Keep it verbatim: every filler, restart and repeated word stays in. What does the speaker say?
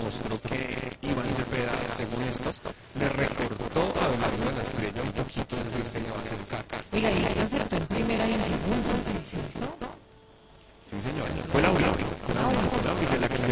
mostró que Iván Cepeda, según esto, le recortó a Abelardo de la Espriella un poquito, es decir, se le va a acercar. Oiga, y es que acertó en primera y en segunda, ¿cierto? Sí, señor. Fue la única, fue la única, fue la única, la que se